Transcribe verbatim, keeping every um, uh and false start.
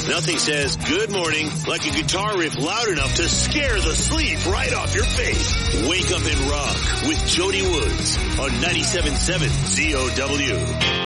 Nothing says good morning like a guitar riff loud enough to scare the sleep right off your face. Wake up and rock with Jody Woods on ninety-seven point seven Z O W.